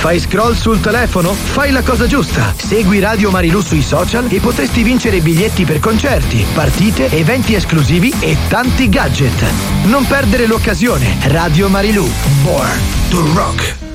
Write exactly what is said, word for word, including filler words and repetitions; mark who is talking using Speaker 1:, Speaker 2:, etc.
Speaker 1: Fai scroll sul telefono? Fai la cosa giusta. Segui Radio Marilù sui social e potresti vincere biglietti per concerti, partite, eventi esclusivi e tanti gadget. Non perdere l'occasione. Radio Marilù. Born to Rock.